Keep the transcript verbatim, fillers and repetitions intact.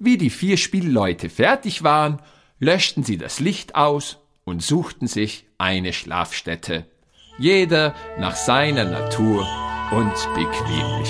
Wie die vier Spielleute fertig waren, löschten sie das Licht aus und suchten sich eine Schlafstätte. Jeder nach seiner Natur und Bequemlichkeit.